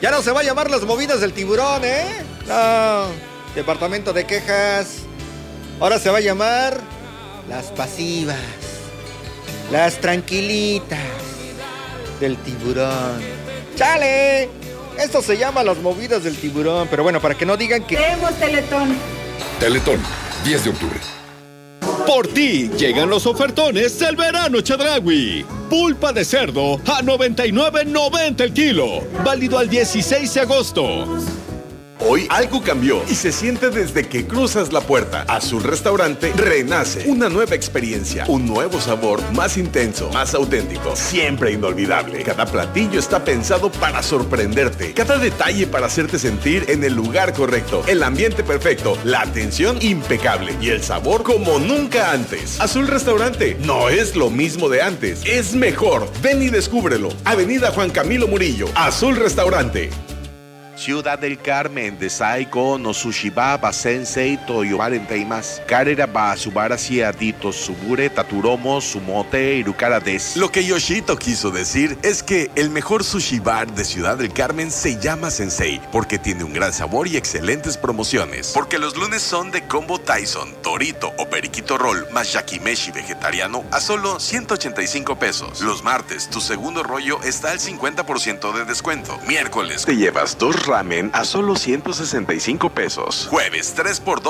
Ya no se va a llamar las movidas del tiburón, ¿eh? No, departamento de quejas. Ahora se va a llamar las pasivas, las tranquilitas del tiburón. ¡Chale! Esto se llama las movidas del tiburón, pero bueno, para que no digan que... Queremos Teletón. Teletón, 10 de octubre. Por ti llegan los ofertones del verano Chedraui. Pulpa de cerdo a $99.90 el kilo. Válido al 16 de agosto. Hoy algo cambió y se siente desde que cruzas la puerta. Azul Restaurante renace. Una nueva experiencia, un nuevo sabor más intenso, más auténtico, siempre inolvidable. Cada platillo está pensado para sorprenderte. Cada detalle para hacerte sentir en el lugar correcto. El ambiente perfecto, la atención impecable y el sabor como nunca antes. Azul Restaurante no es lo mismo de antes, es mejor. Ven y descúbrelo. Avenida Juan Camilo Murillo. Azul Restaurante. Ciudad del Carmen, Desaigo, no Sushiba, Basensei, Toyo, Valenteimas, Carera, Basubara, Dito, Subure, Taturomo, Sumote, Irukara des. Lo que Yoshito quiso decir es que el mejor sushi bar de Ciudad del Carmen se llama Sensei, porque tiene un gran sabor y excelentes promociones. Porque los lunes son de combo Tyson, Torito o Periquito Roll, más yakimeshi vegetariano a solo 185 pesos. Los martes, tu segundo rollo está al 50% de descuento. Miércoles, te llevas 2 ramen a solo 165 pesos. Jueves, 3x2